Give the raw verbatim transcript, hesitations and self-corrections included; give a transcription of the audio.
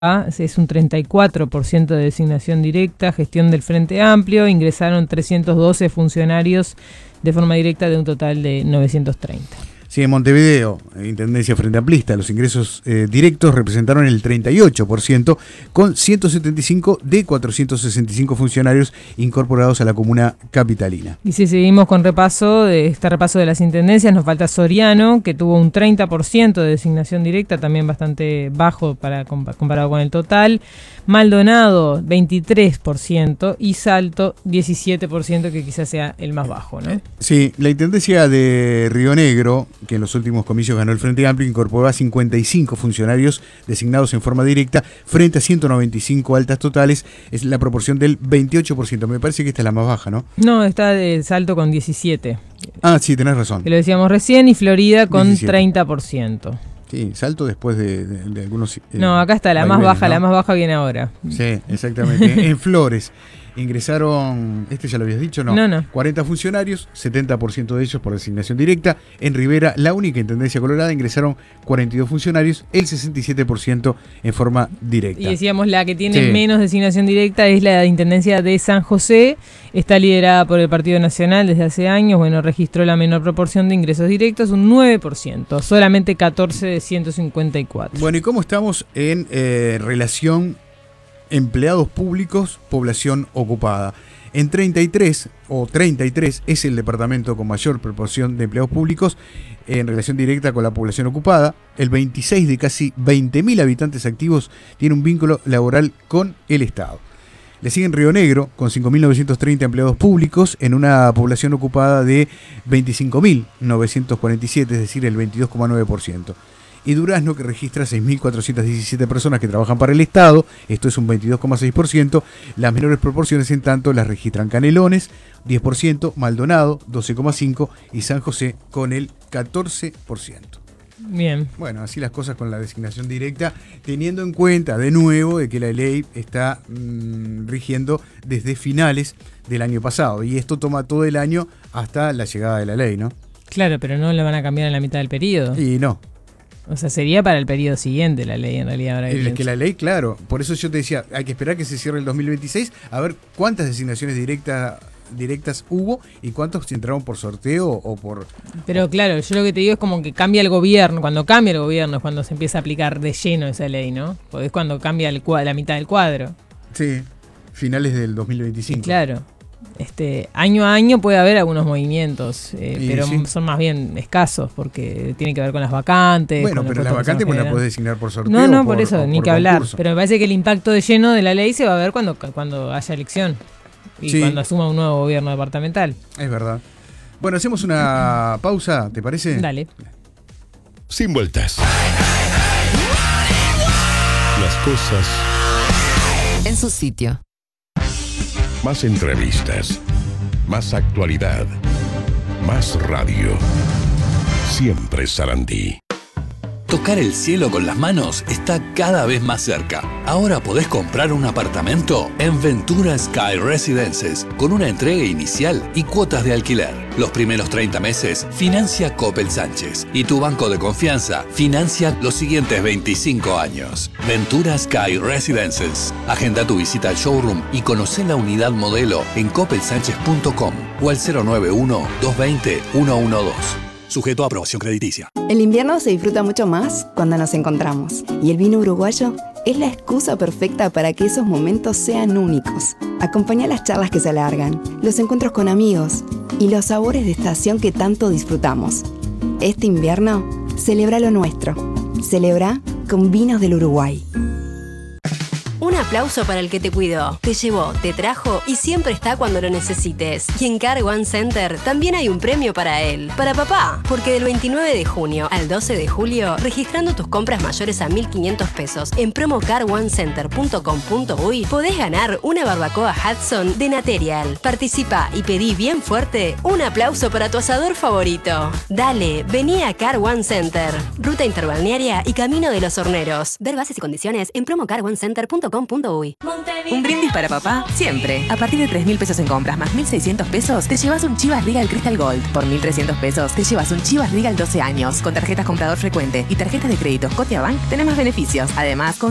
es un treinta y cuatro por ciento de designación directa, gestión del Frente Amplio, ingresaron trescientos doce funcionarios de forma directa de un total de novecientos treinta. Sí, en Montevideo, Intendencia Frente Amplista, los ingresos eh, directos representaron el treinta y ocho por ciento, con ciento setenta y cinco de cuatrocientos sesenta y cinco funcionarios incorporados a la comuna capitalina. Y si seguimos con repaso de este repaso de las intendencias, nos falta Soriano, que tuvo un treinta por ciento de designación directa, también bastante bajo para comparado con el total. Maldonado, veintitrés por ciento, y Salto, diecisiete por ciento, que quizás sea el más bajo, ¿no? Sí, la Intendencia de Río Negro, que en los últimos comicios ganó el Frente Amplio, incorporó a cincuenta y cinco funcionarios designados en forma directa frente a ciento noventa y cinco altas totales. Es la proporción del veintiocho por ciento. Me parece que esta es la más baja, ¿no? No, está de Salto con diecisiete. Ah, sí, tenés razón. Que lo decíamos recién, y Florida con diecisiete. treinta por ciento. Sí, Salto después de, de, de algunos... Eh, no, acá está, la más baja, ¿no? La más baja viene ahora. Sí, exactamente. En Flores ingresaron, este ya lo habías dicho, ¿no? No, no. cuarenta funcionarios, setenta por ciento de ellos por designación directa. En Rivera, la única Intendencia Colorada, ingresaron cuarenta y dos funcionarios, el sesenta y siete por ciento en forma directa. Y decíamos, la que tiene sí. menos designación directa es la Intendencia de San José. Está liderada por el Partido Nacional desde hace años. Bueno, registró la menor proporción de ingresos directos, un nueve por ciento, solamente catorce de ciento cincuenta y cuatro. Bueno, ¿y cómo estamos en eh, relación empleados públicos, población ocupada? En treinta y tres, o treinta y tres, es el departamento con mayor proporción de empleados públicos en relación directa con la población ocupada. El veintiséis de casi veinte mil habitantes activos tiene un vínculo laboral con el Estado. Le siguen Río Negro, con cinco mil novecientos treinta empleados públicos en una población ocupada de veinticinco mil novecientos cuarenta y siete, es decir, el veintidós coma nueve por ciento. Y Durazno, que registra seis mil cuatrocientas diecisiete personas que trabajan para el Estado, esto es un veintidós coma seis por ciento. Las menores proporciones, en tanto, las registran Canelones, diez por ciento, Maldonado, doce coma cinco por ciento, y San José con el catorce por ciento. Bien. Bueno, así las cosas con la designación directa, teniendo en cuenta de nuevo de que la ley está mmm, rigiendo desde finales del año pasado, y esto toma todo el año hasta la llegada de la ley, ¿no? Claro, pero no la van a cambiar en la mitad del periodo. Y no. O sea, sería para el periodo siguiente la ley, en realidad. Ahora es que la ley, claro, por eso yo te decía, hay que esperar que se cierre el dos mil veintiséis, a ver cuántas designaciones directas directas hubo y cuántos entraron por sorteo o por... Pero claro, yo lo que te digo es como que cambia el gobierno. Cuando cambia el gobierno es cuando se empieza a aplicar de lleno esa ley, ¿no? Porque es cuando cambia el cuadro, la mitad del cuadro. Sí, finales del dos mil veinticinco. Y claro, este año a año puede haber algunos movimientos, eh, pero sí. son más bien escasos porque tienen que ver con las vacantes. Bueno, pero las vacantes pues la podés designar por sorteo. No, no, por, por eso, ni por que hablar. concurso. Pero me parece que el impacto de lleno de la ley se va a ver cuando, cuando haya elección. Y sí. cuando asuma un nuevo gobierno departamental. Es verdad. Bueno, hacemos una pausa, ¿te parece? Dale. Sin vueltas. Las cosas en su sitio. Más entrevistas, más actualidad, más radio. Siempre Sarandí. Tocar el cielo con las manos está cada vez más cerca. Ahora podés comprar un apartamento en Ventura Sky Residences con una entrega inicial y cuotas de alquiler. Los primeros treinta meses financia Coppel Sánchez y tu banco de confianza financia los siguientes veinticinco años. Ventura Sky Residences. Agenda tu visita al showroom y conocé la unidad modelo en coppel sánchez punto com o al cero nueve uno, dos dos cero, uno uno dos. Sujeto a aprobación crediticia. El invierno se disfruta mucho más cuando nos encontramos. Y el vino uruguayo es la excusa perfecta para que esos momentos sean únicos. Acompaña las charlas que se alargan, los encuentros con amigos y los sabores de estación que tanto disfrutamos. Este invierno, celebra lo nuestro. Celebra con vinos del Uruguay. Un aplauso para el que te cuidó, te llevó, te trajo y siempre está cuando lo necesites. Y en Car One Center también hay un premio para él, para papá, porque del veintinueve de junio al doce de julio, registrando tus compras mayores a mil quinientos pesos en promo car one center punto com punto uy, podés ganar una barbacoa Hudson de Naterial. Participa y pedí bien fuerte un aplauso para tu asador favorito. Dale, vení a Car One Center, ruta interbalnearia y camino de los horneros. Ver bases y condiciones en promo car one center punto com punto uy. Un brindis para papá, siempre. A partir de tres mil pesos en compras más mil seiscientos pesos, te llevas un Chivas Regal Crystal Gold. Por mil trescientos pesos, te llevas un Chivas Regal doce años. Con tarjetas comprador frecuente y tarjetas de crédito Scotiabank, tenés más beneficios. Además, con